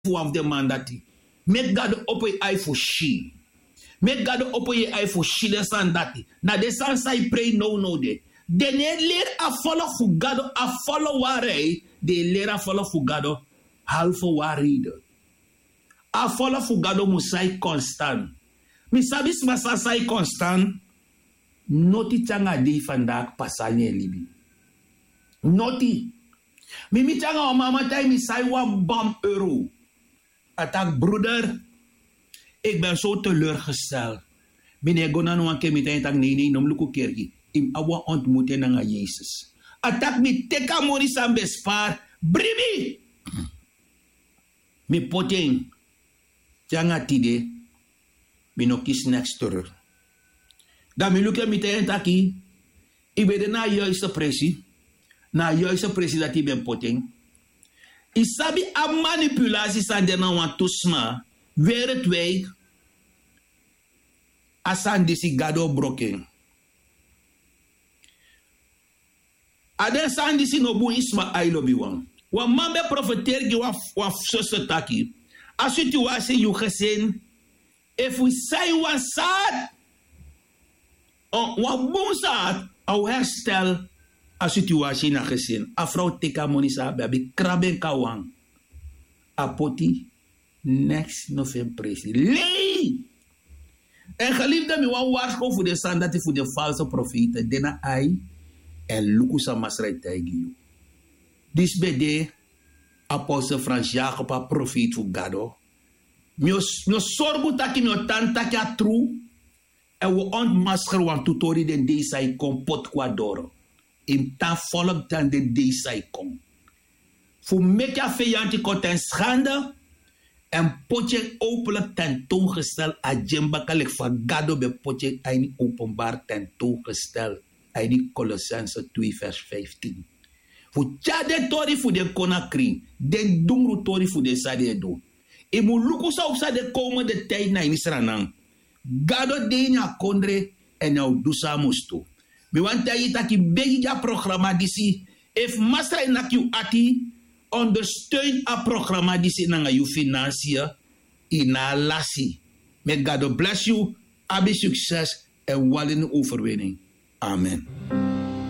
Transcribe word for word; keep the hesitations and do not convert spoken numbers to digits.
of the mandati. Make God open eye for she. Make God open your eye for she the san dati. Na de san sai pray no no de. De ne leer a follow fugado a follow ware. De leer a follow fugado half warried. A follow fugado musai constant. Mi sabis masa sai constant. Noti changa di vandaag pasanye libi. Noti. Mi mi changa o mama tai mi sai wa bam euro. Atak broeder. Ik ben zo teleurgesteld. Meneer Gonano anke mi tai tak nee nee nom luku kerki. Im awa ontmoeten nanga Jezus. Atak mi teka moni sam bespar. Bribi. Mi poteng. Changa tide. Mi no kies next terug. Dan mi luke mi tai taki. Ik ben de na juiste pressie. Na juiste pressie dat ik ben poteng. Isabi a manipulatie san de na wan tusma. Wereldwijd. Asan disi gado broken. Aden san disi no bu isma ailobi wan. Wan man be profeteer gi wa wa soso taki. A situatie yu gezin. If we say wan sad. Wan boom sad. Au herstel. A situatie na gezin. A vrouw teka monisa baby kraben kawang. A poti. Next november. Lee! En geliefde mi wan waarschuwen voor de sandati voor de valse profeten. Dena ai. En lukusa masrai taigi. Dis bede. Apostel Frans Jacob a profeet voor Gado. Mio sorgu taki mio tantaki a true. En we ontmasker wan tutori den deisai kom pot kwa doro. In ta volk dan den deisai kom. Fu mekja feyanti koten schande. En potje openlijk tentoongesteld. A jemba kalik van Gado be potje eini openbaar tentoongesteld. Eini Colossense twee vers vijftien. Fu tjade tori fu de konakri. Den dungru tori fu de sade do. E mu luku sa upsa de komende tijd na inisranang. Gado de nya kondre en nou dusa musto. Mi wanta yita ki begi ja programma disi. If masra inaki ati. Ondersteun a programma die ze naar je financiën in a lassie. May God bless you. Abi succes en wallen overwinning. Amen.